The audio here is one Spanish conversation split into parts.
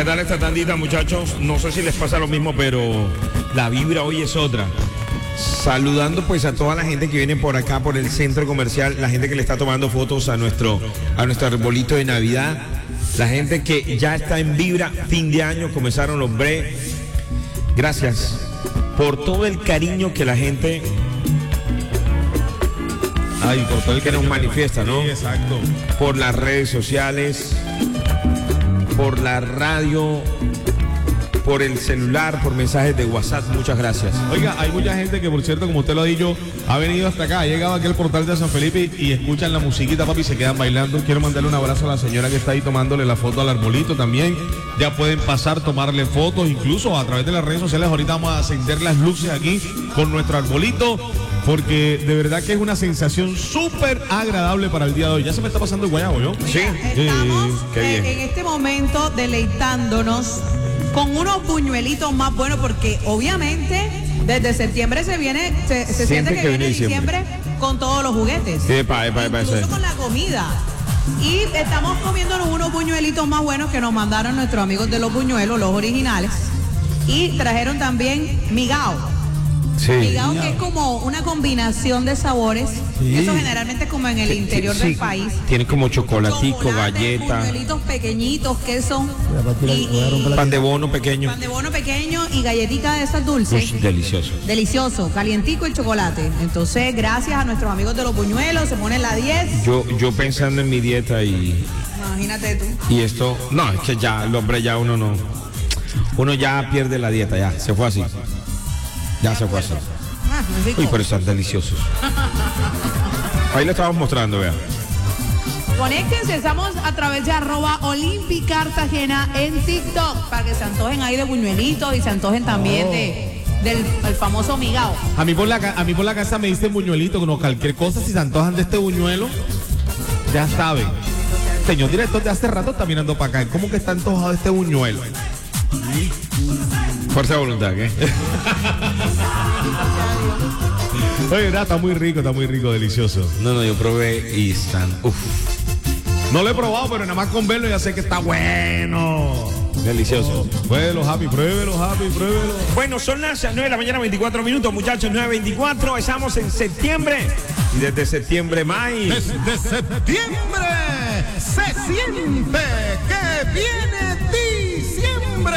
a darle esta tandita, muchachos. No sé si les pasa lo mismo, pero la vibra hoy es otra. Saludando pues a toda la gente que viene por acá, por el centro comercial, la gente que le está tomando fotos a nuestro arbolito de Navidad, la gente que ya está en vibra, fin de año, comenzaron los bre. Gracias por todo el cariño que la gente... Ay, por todo el que nos manifiesta, ¿no? Sí, exacto. Por las redes sociales, por la radio, por el celular, por mensajes de WhatsApp. Muchas gracias. Oiga, hay mucha gente que, por cierto, como usted lo ha dicho, ha venido hasta acá, ha llegado aquí al portal de San Felipe y escuchan la musiquita, papi, y se quedan bailando. Quiero mandarle un abrazo a la señora que está ahí tomándole la foto al arbolito también. Ya pueden pasar, tomarle fotos, incluso a través de las redes sociales. Ahorita vamos a encender las luces aquí con nuestro arbolito, porque de verdad que es una sensación súper agradable para el día de hoy. Ya se me está pasando el guayabo, ¿yo? Sí. Estamos Qué bien. en este momento deleitándonos con unos buñuelitos más buenos, porque obviamente desde septiembre se siente que viene diciembre con todos los juguetes. Incluso con la comida. Y estamos comiéndonos unos buñuelitos más buenos que nos mandaron nuestros amigos de los buñuelos, los originales. Y trajeron también migao. Sí. Migao, que es como una combinación de sabores. Sí. Eso generalmente es como en el interior del país. Tiene como chocolatico, Chocolate, galleta, buñuelitos pequeñitos, queso pan de bono pequeño. pan de bono pequeño y galletita de esas dulces. Uy, delicioso. Delicioso, calientico el chocolate. Entonces, gracias a nuestros amigos de los buñuelos, se ponen la 10. Yo pensando en mi dieta Imagínate tú. y esto, no, es que ya, el hombre ya uno ya pierde la dieta, ya, se fue así. Ya se fue así. Muy rico. Uy, pero están deliciosos. Ahí lo estamos mostrando, vea. Conéctense, estamos a través de @Olimpicartagena en TikTok para que se antojen ahí de buñuelitos y se antojen también del famoso migao. A mí por la casa me dicen buñuelito, no cualquier cosa, si se antojan de este buñuelo, ya saben. Señor director, de hace rato está mirando para acá. ¿Cómo que está antojado este buñuelo? Fuerza de voluntad, ¿qué? Oye, está muy rico, delicioso. No, yo probé y están, No lo he probado, pero nada más con verlo ya sé que está bueno. delicioso. Pruébelo, Happy, pruébelo. Bueno, son las 9 de la mañana, 24 minutos, muchachos, 9:24. Estamos en septiembre. Y desde septiembre, Desde septiembre se siente que viene diciembre.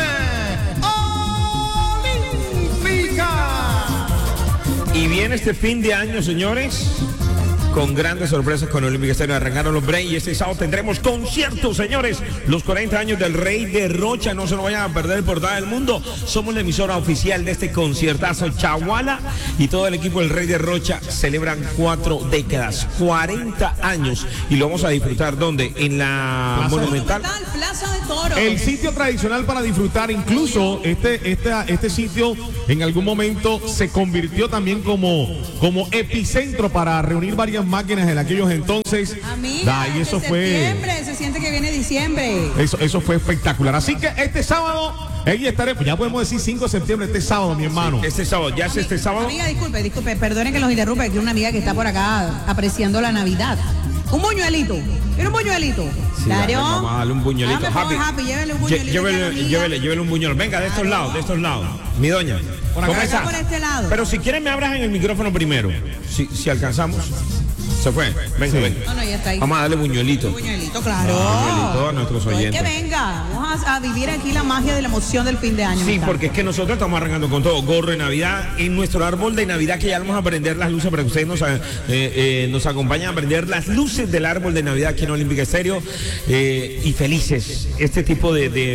Olímpica. Y viene este fin de año, señores, con grandes sorpresas con Olímpica Estéreo. Arrancaron los break y este sábado tendremos conciertos, señores. Los 40 años del Rey de Rocha, no se lo vayan a perder, portada del mundo. Somos la emisora oficial de este conciertazo. Chaguala y todo el equipo del Rey de Rocha celebran 4 décadas, 40 años. Y lo vamos a disfrutar, ¿dónde? En la Monumental. Plaza de Toros. El sitio tradicional para disfrutar, incluso este sitio en algún momento se convirtió también como epicentro para reunir varias máquinas en aquellos entonces. Amiga, Y eso fue. Septiembre, se siente que viene diciembre. Eso fue espectacular. Así que este sábado, ahí estaremos, ya podemos decir 5 de septiembre, este sábado, mi hermano. Este sábado, ya es este sábado. Amiga, disculpe, perdonen que los interrumpa, que una amiga que está por acá apreciando la Navidad. Un buñuelito. ¿Era un buñuelito? Sí, Claro. vamos a darle un buñuelito. Dame, por favor, Happy, llévele un buñuelito. Llévele un buñuelo. Venga, de estos lados. Mi doña. Por acá. Comienza. Por este lado. Pero si quieren me abran en el micrófono primero. Si alcanzamos. Se fue. Venga, venga. No, ya está ahí. Vamos a darle buñuelito. Buñuelito, claro. Buñuelito a nuestros oyentes. Que venga. Vamos a vivir aquí la magia de la emoción del fin de año. Sí, ¿verdad? porque es que nosotros estamos arrancando con todo. Gorro de Navidad en nuestro árbol de Navidad, que ya vamos a prender las luces para que ustedes nos acompañen a prender las luces del árbol de Navidad aquí en Olímpica Estéreo. Y felices. Este tipo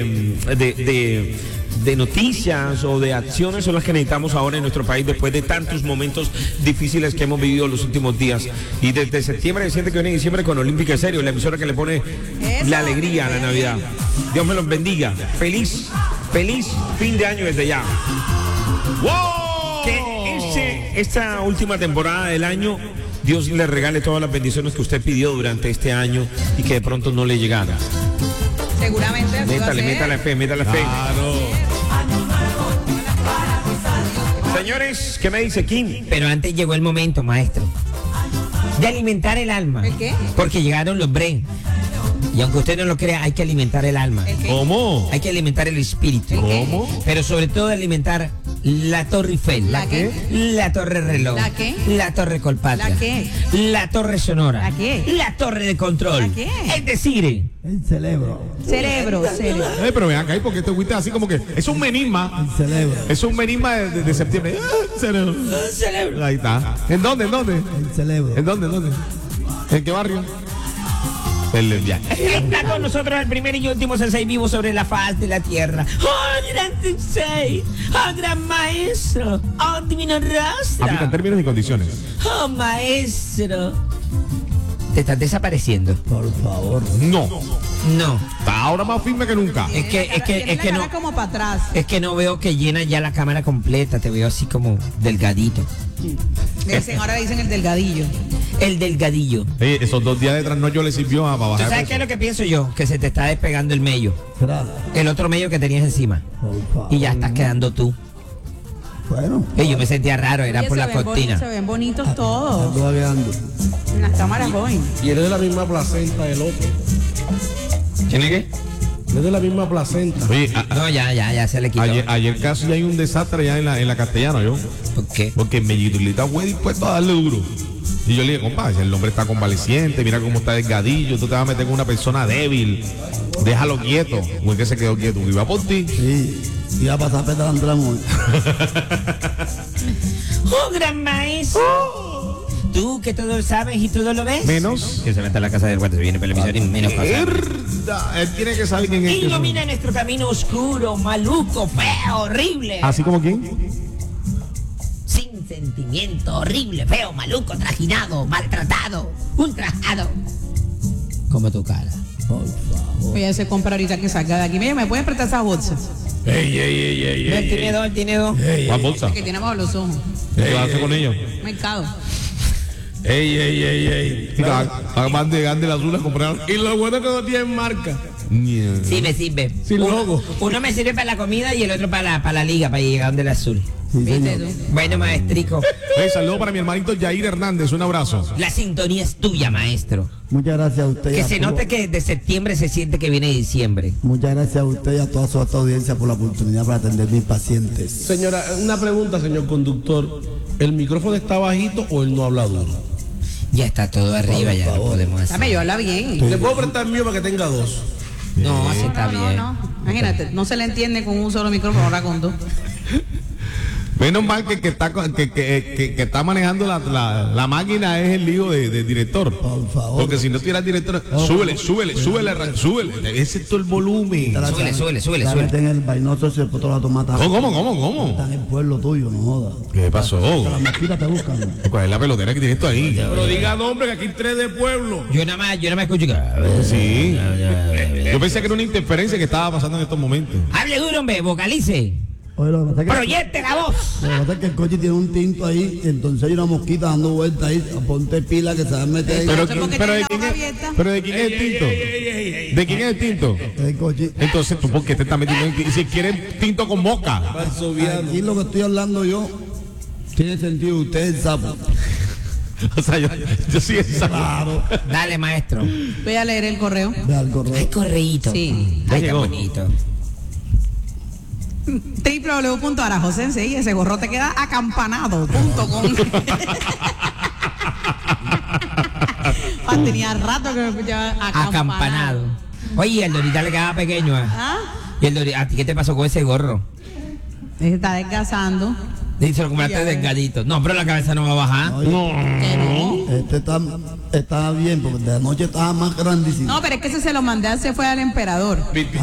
de noticias o de acciones son las que necesitamos ahora en nuestro país después de tantos momentos difíciles que hemos vivido los últimos días. Y desde septiembre se siente que viene diciembre con Olímpica Estéreo, la emisora que le pone la alegría a la Navidad. Dios me los bendiga. Feliz fin de año desde ya. ¡Wow! Que esta última temporada del año Dios le regale todas las bendiciones que usted pidió durante este año y que de pronto no le llegara. Seguramente así va a ser. Métale fe. Claro. Señores, ¿qué me dice Kim? Pero antes llegó el momento, maestro, de alimentar el alma. ¿El qué? Porque llegaron los break. Y aunque usted no lo crea, hay que alimentar el alma. ¿Cómo? Hay que alimentar el espíritu. ¿Cómo? Pero sobre todo alimentar la Torre Eiffel. ¿La qué? La Torre Reloj. ¿La qué? La Torre Colpatria. ¿La qué? La Torre Sonora. ¿La qué? La Torre de Control. ¿La qué? Es decir, El cerebro. Cerebro. Pero vean acá, ¿por qué te fuiste así como que? Es un menigma. El cerebro. Es un menigma de septiembre. Cerebro. cerebro. Ahí está. ¿En dónde? El cerebro. ¿En dónde? ¿En qué barrio? El viaje. Está con nosotros el primer y último sensei vivo sobre la faz de la tierra. ¡Oh, gran sensei! ¡Oh, gran maestro! ¡Oh, divino rostro! Aplican términos y condiciones. ¡Oh, maestro! Te estás desapareciendo. Por favor. No. No. Está ahora más firme que nunca. Es que no. Como para atrás. Es que no veo que llena ya la cámara completa. Te veo así como delgadito. Ahora le dicen el delgadillo. El delgadillo. Oye, esos 2 días de trasnocho le sirvió para ¿Tú bajar. sabes qué es lo que pienso yo? Que se te está despegando el mello. ¿Será? El otro mello que tenías encima. Por favor. Y ya estás quedando tú. Bueno. Yo me sentía raro, era Oye, por se la ven cortina. Se ven bonitos todos. Ando vagueando. En las cámaras voy. Y eres de la misma placenta del otro. ¿Tiene qué? Eres de la misma placenta. Oye, No, ya se le quitó. ayer casi hay un desastre ya en la Castellana, yo. ¿Por qué? Porque Mellitulita fue dispuesto a darle duro. Y yo le dije, compadre, el hombre está convaleciente, mira cómo está delgadillo, tú te vas a meter con una persona débil, déjalo quieto. O es que se quedó quieto, iba por ti. Sí. Iba a pasar Petrandramos. ¡Oh, gran maestro! Tú que todo lo sabes y todo lo ves. Menos. Que se meta a la casa del guardia, viene por el emisor y menos pasa. Él tiene que saber quién es. Ilumina nuestro camino oscuro, maluco, feo, horrible. ¿Así como quién? Sin sentimiento, horrible, feo, maluco, trajinado, maltratado, ultrajado. Como tu cara. Por favor. Voy a hacer compra ahorita que salga de aquí. Mira, ¿me pueden prestar esa bolsa? Él tiene dos. ¿Cuál bolsa? Que tiene bajo los ojos. ¿Qué vas a hacer con ellos? Mercado. Van de la azul a comprar. Y lo bueno es que no tienen marca. Sirve. Sin logo. Uno me sirve para la comida y el otro para la liga, para llegar donde el azul. Sí, ¿Viste señor. tú? Bueno, maestrico, Saludos para mi hermanito Jair Hernández, un abrazo. la sintonía es tuya, maestro. Muchas gracias a usted. y Que a se todo- note que de septiembre se siente que viene diciembre. Muchas gracias a usted y a toda su alta audiencia por la oportunidad para atender mis pacientes. Señora, una pregunta, señor conductor. ¿El micrófono está bajito o él no habla duro? Ya está todo arriba, ya lo podemos hacer. Dame, yo habla bien. ¿Le puedo prestar el mío para que tenga 2? No, así está bien. No. Imagínate, no se le entiende con un solo micrófono, ahora con dos. Menos mal que está manejando la máquina es el hijo del director. Por favor. Porque si no tuviera el director, súbele. Ese es todo el volumen. Súbele. La meten en el vainoso ese por toda la tomata. ¿Cómo? Está en el pueblo tuyo, no jodas. ¿Qué pasó? Las mosquitas te buscan. ¿Cuál es la pelotera que tienes tú ahí? Pero diga nombre, que aquí hay 3 de pueblo. Yo nada más escucho que... Sí. Yo pensé que era una interferencia que estaba pasando en estos momentos. Hable duro, hombre, vocalice. Oye, lo que pasa es que, Proyecte la voz. lo que pasa es que el coche tiene un tinto ahí, y entonces hay una mosquita dando vueltas ahí. Ponte pila que se va a meter ahí. Pero, ¿por qué pero, tiene ¿de la quién boca es, abierta? pero ¿de quién es el tinto? ¿De quién es el tinto? El coche. Entonces, ¿tú por qué te estás metiendo en si quieres tinto con boca? Aquí lo que estoy hablando yo tiene sentido. Usted es el sapo. O sea, yo sí es Claro. Dale, maestro. Voy a leer el correo. Ve al correo. Ay, correíto. Sí. Ay, qué llegó. bonito. www.arajosensei, ese gorro te queda acampanado.com. Tenía rato que me escuchaba Acampanado. Oye, el Dorita le quedaba pequeño. ¿Ah? ¿Y el Dorita, a ti qué te pasó con ese gorro? Se está desgasando. Dice, lo compraste delgadito. No, pero la cabeza no va a bajar. Que no. Este está bien, porque de anoche estaba más grandísimo. No, pero es que ese se lo mandé, se fue al emperador.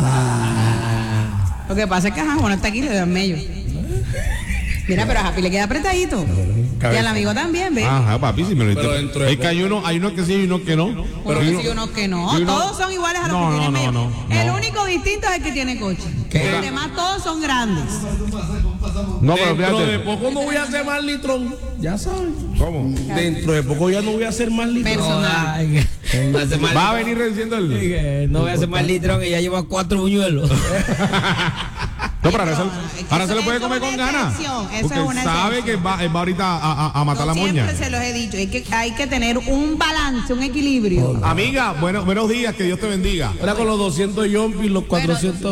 Lo que pasa es que, bueno, está aquí, le doy al medio. Mira, pero a Happy le queda apretadito. Y al amigo también, ¿ves? Ajá, papi, si me lo Pero dentro de es que hay unos que sí y unos que no. Uno que sí y uno que no. y uno- Todos son iguales a los No, que tienen medio. no. El único distinto es el que tiene coche. ¿Qué? Los demás todos son grandes. No, pero Dentro de fíjate. poco no voy a hacer más litrón. Ya saben. ¿Cómo? Dentro de poco ya no voy a hacer más litrón. Personal. Ay, no hace mal- Va a venir reduciendo el. No voy a hacer más litrón que ya lleva 4 buñuelos. No, pero ahora se lo puede comer con ganas. Porque sabe que va ahorita a matar la moña. Siempre se los he dicho, hay que tener un balance, un equilibrio. Amiga, buenos días, que Dios te bendiga. Ahora con los 200 yompis, los 400.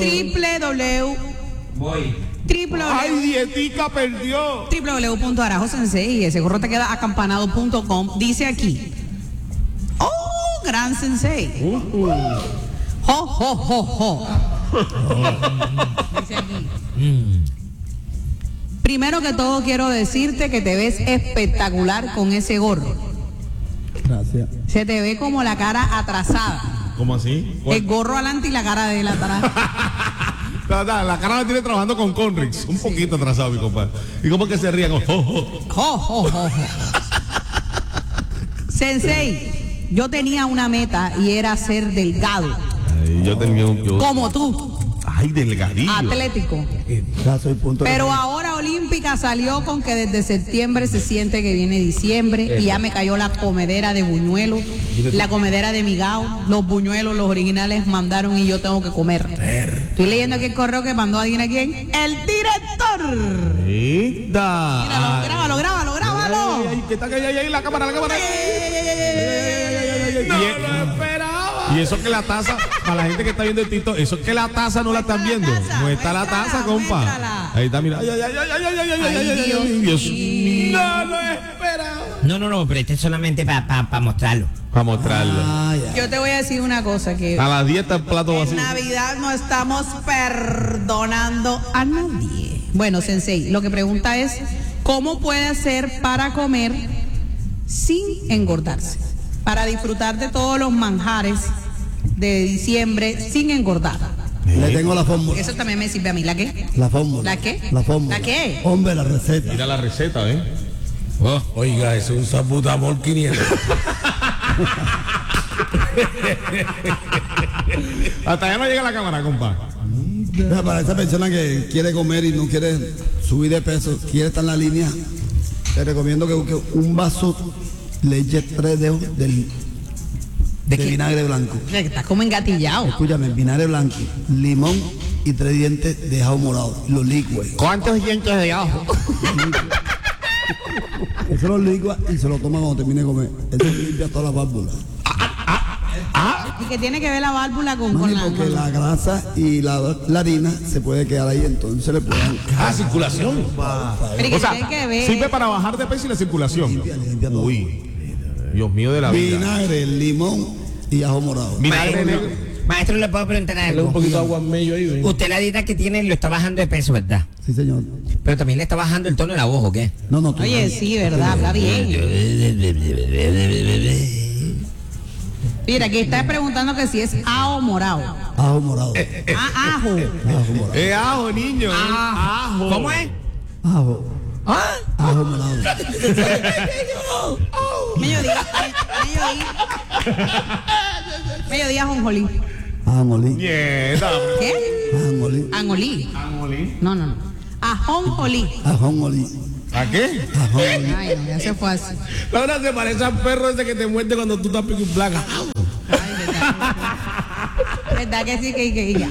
Ay, dietica perdió. www.arajosensei y ese gorro te queda acampanado.com. Dice aquí. Oh, gran sensei. Jo, jo, jo, jo. Dice aquí. Primero que todo quiero decirte que te ves espectacular con ese gorro. Gracias. Se te ve como la cara atrasada. ¿Cómo así? El gorro adelante y la cara de él atrás. La cara la tiene trabajando con Conrix. Un poquito atrasado, mi compadre. ¿Y cómo que se rían? Sensei, yo tenía una meta y era ser delgado. Ay, yo tenía como tú. Ay, delgadillo. Atlético. Pero ahora Olímpica salió con que desde septiembre se siente que viene diciembre y ya me cayó la comedera de buñuelos, la comedera de migao, los buñuelos, los originales mandaron y yo tengo que comer. Estoy leyendo aquí el correo que mandó, adivina quién, el director. Míralo, grábalo. ¿Qué está ahí? La cámara. No lo esperaba. Y eso que la taza, para la gente que está viendo el TikTok, eso que la taza no la están viendo. No está la taza, compa. Muéstrala. Ahí está, mira. Ay, Dios mío. No lo esperaba. No, pero este es solamente para mostrarlo. Para mostrarlo. Yo te voy a decir una cosa, que a la dieta el plato vacío. En Navidad no estamos perdonando a nadie. Bueno, Sensei, lo que pregunta es, ¿cómo puede hacer para comer sin engordarse? Para disfrutar de todos los manjares de diciembre sin engordar. Le tengo la fórmula. Eso también me sirve a mí. ¿La qué? La fórmula. ¿La qué? La fórmula. ¿La qué? Hombre, la receta. Mira la receta, ¿eh? Oiga, es un sabutamol 500. Hasta allá no llega la cámara, compa. Mira, para esa persona que quiere comer y no quiere subir de peso, quiere estar en la línea, te recomiendo que busque un vaso leche 3 dedos de vinagre blanco. Estás como engatillado. Escúchame, vinagre blanco, limón y 3 dientes de ajo morado. Los licues. ¿Cuántos dientes de ajo? Eso lo licua y se lo toma cuando termine de comer. Eso limpia todas las válvulas. ¿Y que tiene que ver la válvula con porque la grasa y la harina se puede quedar ahí, entonces le pueden... circulación. O sea, sirve para bajar de peso y la circulación. Limpia todo. Uy, Dios mío de la vida. Vinagre, limón y ajo morado. Vinagre negro. Maestro, le puedo preguntar algo. Un poquito de agua en medio ahí. Usted la dieta que tiene lo está bajando de peso, ¿verdad? Sí, señor. Pero también le está bajando el tono de la voz, ¿o qué? No. Oye, sí, ¿verdad? Habla bien. Mira, aquí está preguntando que si es ajo morado. Ajo morado. Ajo. Ajo morado. Es ajo, niño. Ajo. ¿Cómo es? Ajo. Ajo morado. Mediodía ajonjolí. Ajonjolí. Nieta. ¿Qué? Ajonjolí. Angolí. No. Ajonjolí. Ajonjolí. ¿A qué? Ajonjolí. Ay, no, ya se fue así. La verdad se parece al perro ese que te muerde cuando tú estás pico en placa. ¿Verdad que sí? Que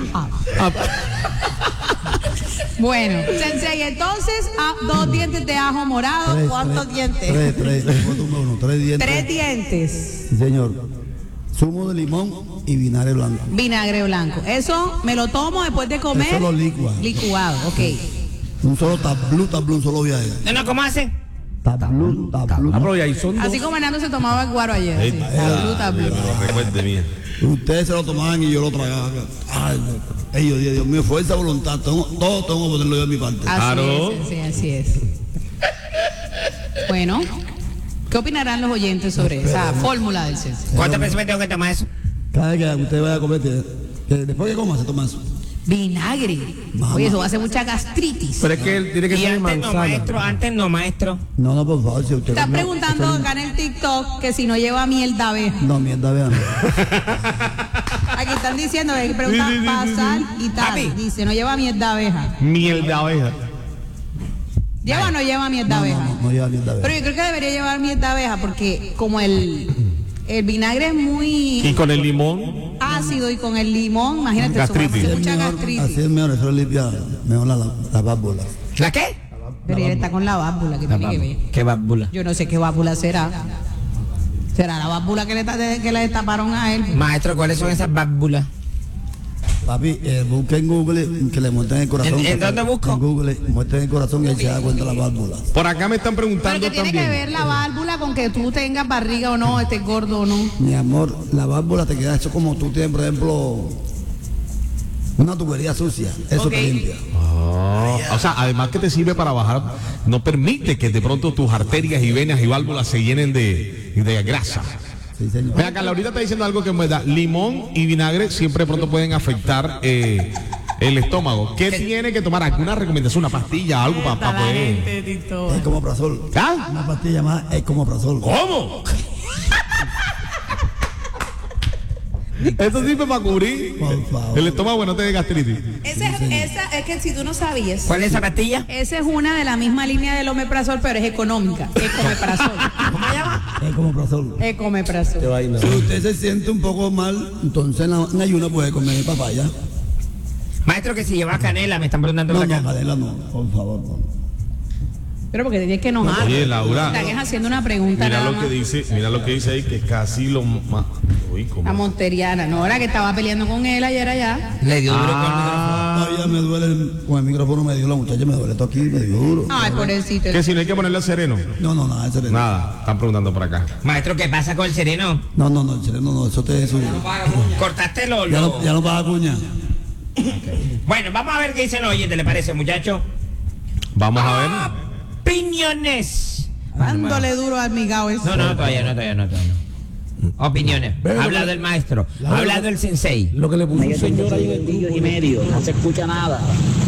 Bueno, Sensei, entonces, 2 dientes de ajo morado, ¿cuántos dientes? 3 dientes. 3 dientes. Sí, señor. Zumo de limón y vinagre blanco. Vinagre blanco. Eso me lo tomo después de comer. Eso lo licua. Licuado, ok. Un solo tablú, un solo viaje. No, ¿cómo hacen? Tablú. Así como Hernando se tomaba el guaro ayer. Así. Tablú. Recuerde bien. Ustedes se lo tomaban y yo lo tragaba. Ay, Dios mío, fuerza de voluntad. Todo tengo que ponerlo yo de mi parte. Así es. Bueno, ¿qué opinarán los oyentes sobre esa fórmula del Sensei? ¿Cuántas veces me tengo que tomar eso? Cada vez que usted vaya a comer, que después que coma, se toma eso. Vinagre. Oye, eso hace mucha gastritis. Pero es que él tiene que ser manzana. Antes no, maestro. No, por favor, si usted... Están preguntando acá en el TikTok que si no lleva miel de abeja. No, miel de abeja no. Aquí están diciendo, hay que preguntar pasar y tal. Papi. Dice, no lleva miel de abeja. Miel de abeja. ¿Lleva o no lleva miel de abeja? No lleva miel de abeja. Pero yo creo que debería llevar miel de abeja porque como el vinagre es muy... Y con el limón. ácido y con el limón, imagínate, Gastritis. eso mucha Así gastritis. es mejor, eso limpia mejor la válvula. ¿La qué? Pero él está con la válvula, que tiene que ver. ¿Qué válvula? Yo no sé qué válvula será. ¿Será la válvula que le destaparon a él? Maestro, ¿cuáles son esas válvulas? Papi, busque en Google que le muestren el corazón. ¿En dónde busco? En Google, muestren el corazón y ahí se da cuenta la válvula. Por acá me están Pero preguntando que tiene que también. ver la válvula con que tú tengas barriga o no, estés gordo o no. Mi amor, la válvula te queda hecho como tú tienes, por ejemplo, una tubería sucia. Eso Ok. te limpia. O sea, además que te sirve para bajar, no permite que de pronto tus arterias y venas y válvulas se llenen de grasa. Sí, señor. Ve acá, Laurita está diciendo algo que es verdad. Limón y vinagre siempre de pronto pueden afectar el estómago. ¿Qué tiene que tomar? ¿Alguna recomendación? ¿Una pastilla? ¿Algo para poder...? Es como prazol. ¿Ah? Una pastilla más es como prazol. ¿Cómo? Eso sirve para cubrir Por favor. el estómago que no te dé gastritis. Esa es que si tú no sabías. ¿Cuál es esa pastilla? Esa es una de la misma línea del omeprazol, pero es económica. Ecomeprazol. ¿Cómo se llama? Es como prazol. Ecomeprazol. Qué vaina. Si usted se siente un poco mal, entonces en ayuno puede comer papaya. Maestro, que si lleva canela, me están preguntando No, por no, acá. Adela, no, por favor, no. Pero porque tienes que enojar. Oye, Laura. Están haciendo una pregunta Mira nada lo que más. mira lo que dice ahí, que casi lo más. Uy, ¿cómo? La monteriana, no, la que estaba peleando con él ayer allá. Le dio duro Todavía me duele, con el micrófono me dio la muchacha, me duele esto aquí, me dio duro. Ay, pobrecito. Que si no hay que ponerle sereno. No, no, nada, el sereno. Nada, están preguntando por acá. con... Maestro, ¿qué pasa con el sereno? No, no, no, el sereno no, eso te eso. ¿Cortaste lo...? Ya no paga cuña. Bueno, vamos a ver qué dicen los oyentes, ¿le parece, muchacho? Vamos a ver. Opiniones. Dándole duro al migao ese. No, todavía no. Opiniones. Ha hablado el maestro, ha hablado el sensei. Lo que le puso un señor ahí en el Millos y medio, no se escucha nada.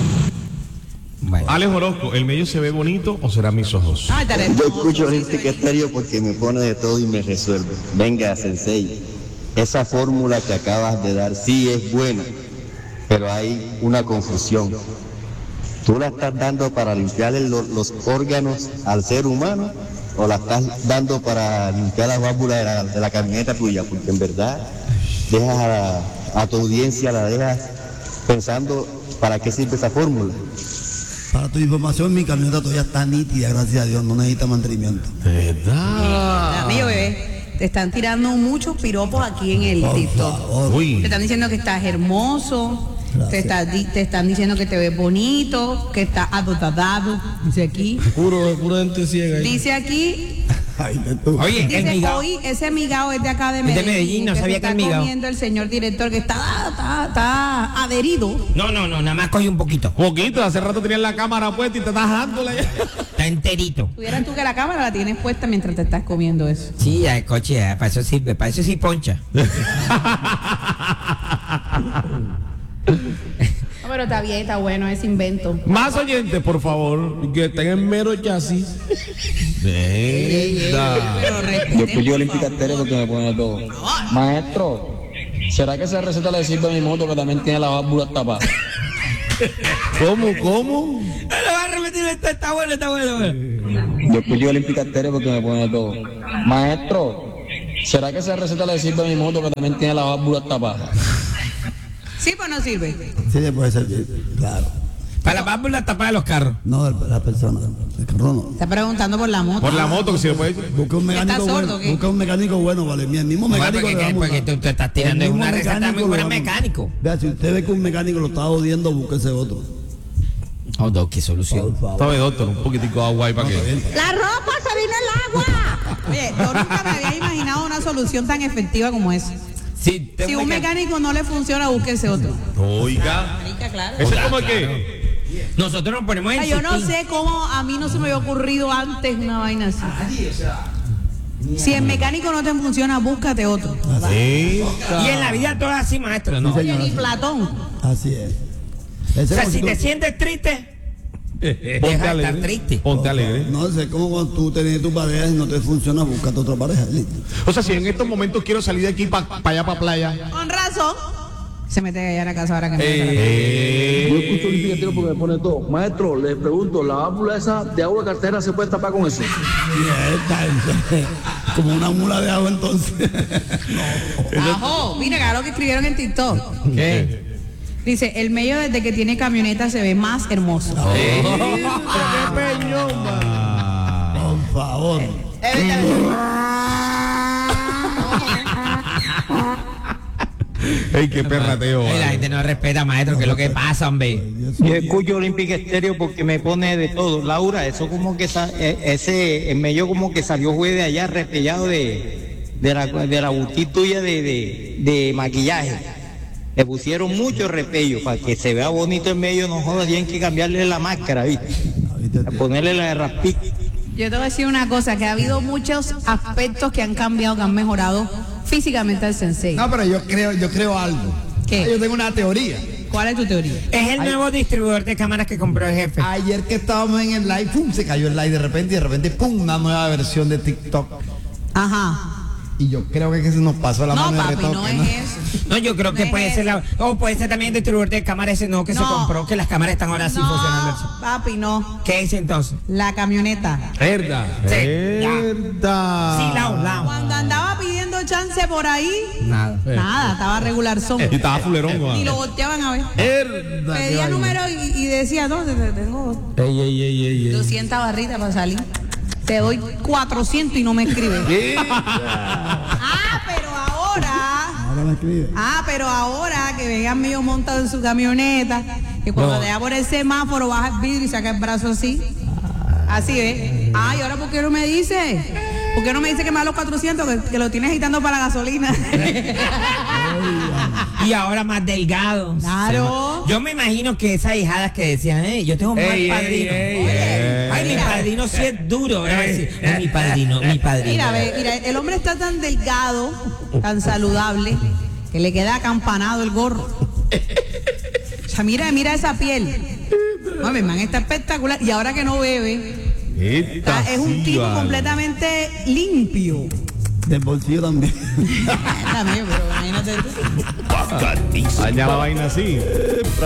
Bueno. Alex Orozco, ¿el medio se ve bonito o será mis ojos? Ay, dale. Yo escucho gente que estéreo porque me pone de todo y me resuelve. Venga, Sensei, esa fórmula que acabas de dar sí es buena, pero hay una confusión. ¿Tú la estás dando para limpiarle los órganos al ser humano o la estás dando para limpiar las válvulas de la camioneta tuya? Porque en verdad dejas a tu audiencia, la dejas pensando para qué sirve esa fórmula. Para tu información, mi camioneta todavía está nítida, gracias a Dios, no necesita mantenimiento. ¿Verdad? Amigo bebé, te están tirando muchos piropos aquí en el Por TikTok. favor. Te Uy. están diciendo que estás hermoso, Gracias. te están diciendo que te ves bonito, que estás adotadado. Dice aquí. pura gente ciega ahí. Dice aquí. Ay, de tú. Oye, el Dice, migao. hoy ese migao es de acá de Es de Medellín. Medellín, no que sabía se que el está migao. comiendo el señor director que está adherido. No, nada más cogí un poquito. Poquito, hace rato tenías la cámara puesta y te estás dándola ya. Está enterito. Tuvieras tú que la cámara la tienes puesta mientras te estás comiendo eso. Sí, ya, coche, ya, para eso sirve, para eso sí poncha. No, pero está bien, está bueno ese invento. Más oyentes, por favor. Que estén en mero chasis. Venga. Pero Yo respeten, escucho por Olímpica favor. Estéreo porque me pone todo. Maestro, ¿será que esa receta le sirve a mi moto que también tiene la válvula tapada? ¿Cómo? Lo va a repetir, está bueno. Yo escucho Olímpica Estéreo porque me pone todo. Maestro, ¿será que esa receta le sirve a mi moto que también tiene la válvula tapada? Sí, pues no sirve. Sí, le puede servir, claro. Para la válvula tapada de los carros. No, de la persona, el carro no. Está preguntando por la moto. Por la moto que se le puede. Busca un mecánico ¿Está sordo bueno. o qué? Busca un mecánico bueno, vale. El mismo mecánico porque, le vamos a porque dar. tú estás tirando El mismo una receta muy mecánico buena le vamos- mecánico. Vea, si usted ve que un mecánico lo está odiando, búsquese otro. Oh, no, qué solución. Por favor. Sabe, doctor, un poquitico de agua ahí para que. ¡La ropa se vino el agua! Oye, yo nunca me había imaginado una solución tan efectiva como esa. Sí, Si un mecánico no le funciona, búsquese otro. Oiga. Marica, claro. Ese es como que. Nosotros nos ponemos en Yo no insistir. sé cómo a mí no se me había ocurrido antes una vaina así. Si el mecánico no te funciona, búscate otro. Sí. Y en la vida todo es así, maestro, ¿no? Oye, ni Platón. Así es. O Ese sea, es si como te tú- sientes triste, Ponte deja de estar alegre. triste. Ponte alegre. No sé, como cuando tú tienes tu pareja y no te funciona, búscate otra pareja. Listo. O sea, si en estos momentos quiero salir de aquí para allá, para playa. Con razón. Se mete allá a la casa ahora que no Yo escucho Olímpica Estéreo porque me pone todo. Maestro, le pregunto, ¿la válvula esa de agua cartera se puede tapar con eso? Como una mula de agua entonces. Ajo, mira, claro que escribieron en TikTok. ¿Qué? Dice, el medio desde que tiene camioneta se ve más hermoso. ¡Qué peñomba! Por favor. ¡Ey, qué perrateo! Ay, la gente no respeta, maestro, que es lo que pasa, hombre. Yo escucho Olímpica Estéreo porque me pone de todo. Laura, eso como que ese en medio como que salió juez de allá repellado de la boutique tuya de maquillaje. Le pusieron mucho repello para que se vea bonito en medio, no jodas, tienen que cambiarle la máscara, ¿viste? A ponerle la de Raspik. Yo te voy a decir una cosa, que ha habido muchos aspectos que han cambiado, que han mejorado físicamente al sensei. No, pero yo creo algo. ¿Qué? Yo tengo una teoría. ¿Cuál es tu teoría? Es el nuevo distribuidor de cámaras que compró el jefe. Ayer que estábamos en el live, pum, se cayó el live de repente, pum, una nueva versión de TikTok. Ajá. Y yo creo que se nos pasó la No, mano de papi, retoque, no es eso. No, yo creo que No puede es ser puede ser también el distribuidor de cámaras ese nuevo que se No. compró, que las cámaras están ahora sí funcionando. No, papi, no. ¿Qué es entonces? La camioneta. Verdad. Sí, ¡Verdad! Sí, lao. Cuando andaba pidiendo chance por ahí, Nada. nada, estaba regular son. Y estaba fulerón, Y lo volteaban a ver. Verdad. Pedía número y decía, no, tengo Ey. 200 barritas para salir. Te doy 400 y no me escribes. Ahora me escribe. Pero ahora que vengan mío montado en su camioneta, que cuando te da por el semáforo baja el vidrio y saca el brazo así. Así ¿ves? ¿Y ahora por qué no me dice? ¿Por qué no me dice que me da los 400? Que lo tienes agitando para la gasolina. Y ahora más delgado. Claro. Yo me imagino que esas hijadas que decían, yo tengo un mal padrino. Ay, mi padrino sí es duro. Ahora va a decir, "Ay, mi padrino. Mira, el hombre está tan delgado, tan saludable, que le queda acampanado el gorro. O sea, mira esa piel. No, mi man está espectacular. Y ahora que no bebe, es un tipo completamente limpio. Del bolsillo también. También, pero imagínate tú. Allá la vaina así.